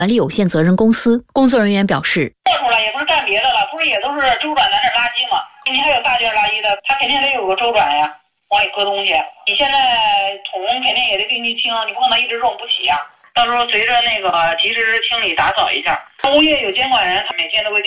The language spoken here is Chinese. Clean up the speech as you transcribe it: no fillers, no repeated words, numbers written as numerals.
管理有限责任公司。工作人员表示， 做出来也不是干别的了，不是也都是周转咱这垃圾吗？你还有大件垃圾的，他肯定得有个周转呀，往里搁东西。你现在桶肯定也得定期清，你不可能一直用不起呀。到时候随着那个及时清理打扫一下。物业有监管人，他每天都会